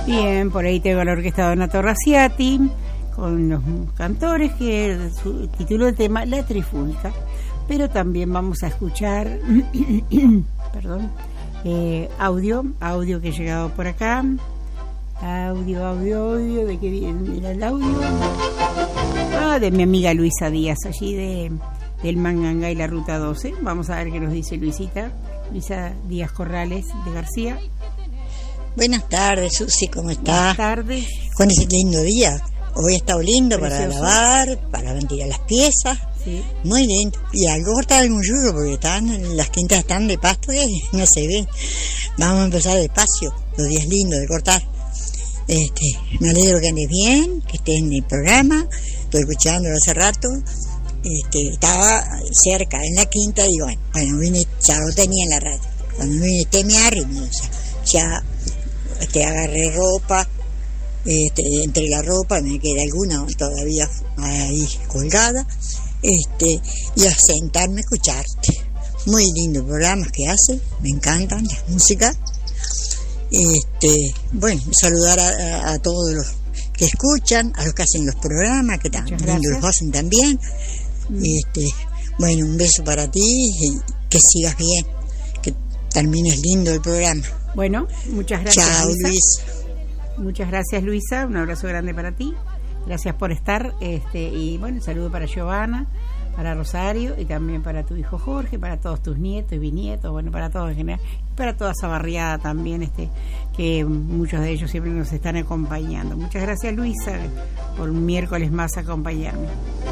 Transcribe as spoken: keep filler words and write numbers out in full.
Bien, por ahí tengo la orquesta Donato Raciati con los cantores, que su título del tema La Trifulca. Pero también vamos a escuchar perdón eh, audio audio que ha llegado por acá. Audio, audio, audio, ¿de qué viene el audio? Ah, de mi amiga Luisa Díaz, allí de del Manganga y la Ruta doce. Vamos a ver qué nos dice Luisita. Luisa Díaz Corrales de García. Buenas tardes, Susi, ¿cómo estás? Buenas tardes. Con ese lindo día. Hoy ha estado lindo. Precioso. Para lavar, para ventilar las piezas. Sí. Muy lindo. Y algo cortado algún yugo porque están, las quintas están de pasto y no se ven. Vamos a empezar despacio, los días lindos de cortar. Este, me alegro que andes bien, que estés en el programa. Estoy escuchándolo hace rato. Este, estaba cerca en la quinta y digo, bueno, bueno vine, ya lo tenía en la radio. Cuando vine este me arrimé, o sea, ya este, agarré ropa, este, entre la ropa me queda alguna todavía ahí colgada, este, y a sentarme a escucharte. Muy lindo programas que hace, me encantan las músicas. Este, bueno, saludar a, a, a todos los que escuchan, a los que hacen los programas, que tan lindo los hacen también. Mm. Este, bueno, un beso para ti y que sigas bien, que termines lindo el programa. Bueno, muchas gracias. Chao, Luisa. Luisa. Muchas gracias, Luisa. Un abrazo grande para ti. Gracias por estar. Este, y bueno, un saludo para Giovanna, para Rosario y también para tu hijo Jorge, para todos tus nietos y bisnietos, bueno, para todos en general, y para toda esa barriada también, este, que muchos de ellos siempre nos están acompañando. Muchas gracias, Luisa, por un miércoles más acompañarme.